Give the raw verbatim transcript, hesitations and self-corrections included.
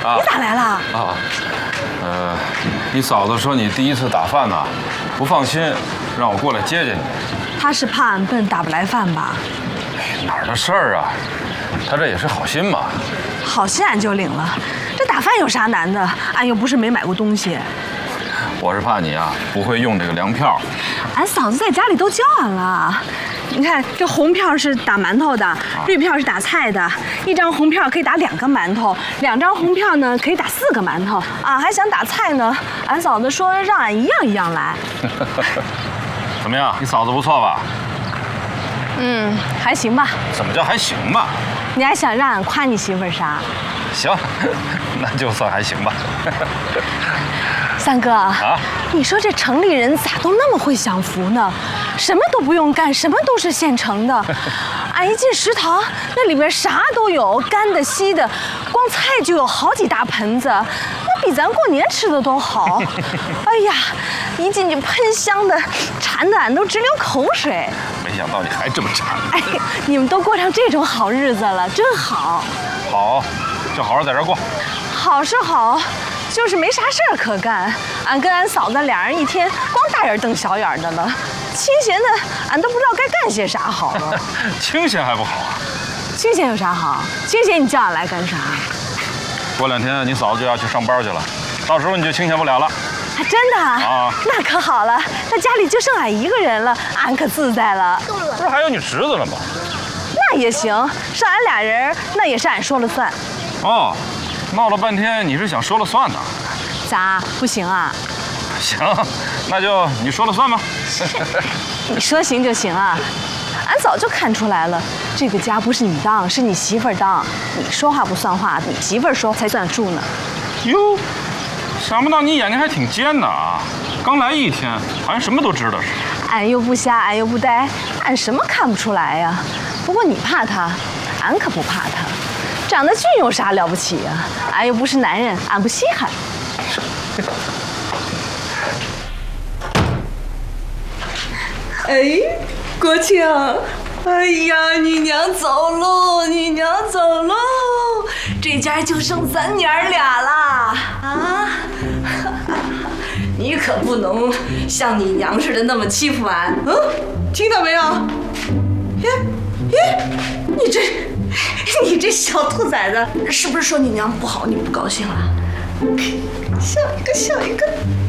啊， 你咋来了？ 啊，呃，你嫂子说你第一次打饭呢，不放心，让我过来接接你。 他是怕俺笨打不来饭吧？ 哪儿的事儿啊？他这也是好心嘛。 好心俺就领了，这打饭有啥难的？俺又不是没买过东西。 我是怕你啊不会用这个粮票。 俺嫂子在家里都教俺了。你看，这红票是打馒头的，绿票是打菜的。一张红票可以打两个馒头，两张红票呢可以打四个馒头。啊，还想打菜呢，俺嫂子说让俺一样一样来。 怎么样？你嫂子不错吧？ 嗯，还行吧。 怎么叫还行吧？ 你还想让俺夸你媳妇儿啥？ 行，那就算还行吧。 三哥啊，你说这城里人咋都那么会享福呢？什么都不用干，什么都是现成的。俺一进食堂，那里边啥都有，干的、稀的，光菜就有好几大盆子，那比咱过年吃的都好。哎呀，一进去喷香的，馋得俺都直流口水。 没想到你还这么馋。 哎，你们都过上这种好日子了，真好。 好，就好好在这儿过。 好是好。就是没啥事儿可干，俺跟俺嫂子俩人一天光大眼瞪小眼的了，清闲的俺都不知道该干些啥好了。 清闲还不好啊？ 清闲有啥好？清闲你叫俺来干啥？ 过两天你嫂子就要去上班去了，到时候你就清闲不了了。 还真的啊？那可好了，那家里就剩俺一个人了，俺可自在了。 不是还有你侄子了吗？ 那也行，是俺俩人，那也是俺说了算。 哦。闹了半天，你是想说了算呢？ 咋不行啊？ 行，那就你说了算吧。 你说行就行啊！俺早就看出来了，这个家不是你当，是你媳妇儿当。你说话不算话，你媳妇儿说才算数呢。 哟，想不到你眼睛还挺尖的啊！刚来一天，好像什么都知道似的。 俺又不瞎，俺又不呆，俺什么看不出来呀？不过你怕他，俺可不怕他。长得俊有啥了不起呀？俺又不是男人，俺不稀罕。 哎，国庆，哎呀，你娘走喽，你娘走喽，这家就剩咱娘俩啦啊！你可不能像你娘似的那么欺负俺，嗯，听到没有？耶耶，你这。你这小兔崽子，是不是说你娘不好，你不高兴了？笑一个，笑一个。